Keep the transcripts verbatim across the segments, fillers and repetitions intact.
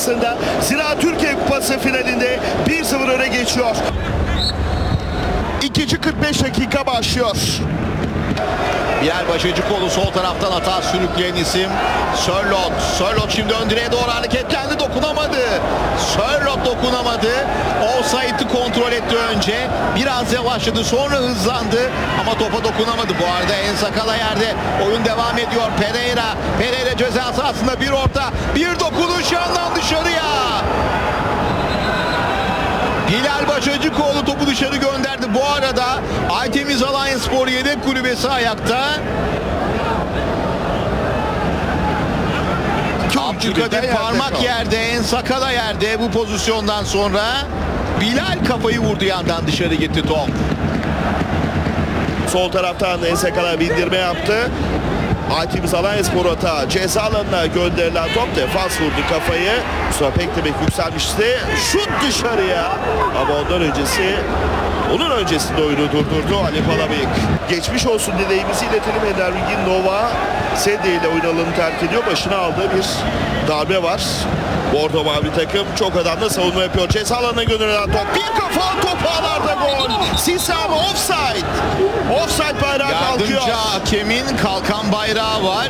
karşısında Zira Türkiye Kupası finalinde bir sıfır öne geçiyor. İkinci kırk beş dakika başlıyor. Bilal Başıcıkoğlu sol taraftan atağa sürükleyen isim Sörloth. Sörloth şimdi ön direğe doğru hareketlendi, dokunamadı. Sörloth dokunamadı. Offside'ı kontrol etti önce. Biraz yavaşladı, sonra hızlandı ama topa dokunamadı. Bu arada En Sakala yerde, oyun devam ediyor. Pereira, Pereira ceza sahasında bir orta, bir dokunuş yandan dışarıya. Bilal Başıcıkoğlu topu dışarı gönderdi. Bu arada Aytemiz Alanyaspor yedek kulübesi ayakta. Abdülkadir parmak yerde, En Sakala yerde. Bu pozisyondan sonra Bilal kafayı vurdu, yandan dışarı gitti top. Sol taraftan En Sakala bindirme yaptı. Aytemiz Alanyaspor hata, ceza alanına gönderilen top, defans vurdu kafayı. Sonra pek demek yükselmişti. Şut dışarıya. Ama ondan öncesi, onun öncesinde oyunu durdurdu Ali Palabıyık. Geçmiş olsun dileğimizi iletelim. Ender Bilgin Nova Sedye ile oyun alanını terk ediyor. Başına aldığı bir darbe var. Bordo mavi takım çok adamla savunma yapıyor. Ceza alanına gönderilen top. Bir kafa, top ağlarda gol. Sisam offside. Offside bayrağı kalkıyor. Yardımcı hakemin kalkan bayrağı var.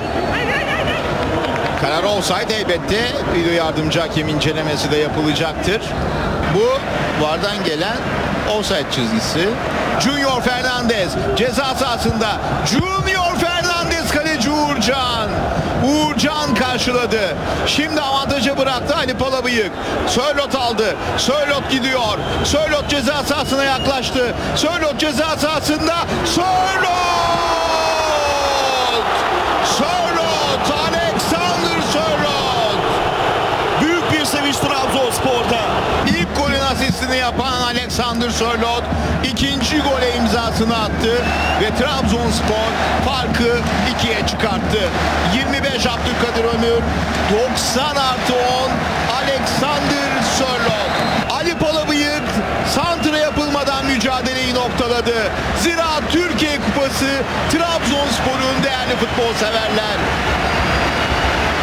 Karar offside elbette. Video yardımcı hakem incelemesi de yapılacaktır. Bu vardan gelen offside çizgisi. Junior Fernandez ceza sahasında. Junior Fernandez, kaleci Uğurcan. Uğurcan karşıladı. Şimdi avantaja bıraktı Ali Palabıyık. Sörloth aldı. Sörloth gidiyor. Sörloth ceza sahasına yaklaştı. Sörloth ceza sahasında. Sörloth! Sörloth! Alexander Sörloth! Büyük bir sevinç Trabzonspor'da. İlk golün asistini yapan Alexander Sörloth ikinci gole imzasını attı ve Trabzonspor farkı ikiye çıkarttı. yirmi beş Abdülkadir Ömür, doksan artı on Alexander Sörloth. Ali Palabıyık santra yapılmadan mücadeleyi noktaladı. Zira Türkiye Kupası Trabzonspor'un değerli futbol severler.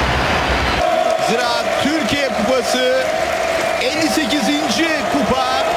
Zira Türkiye Kupası elli sekizinci kupa.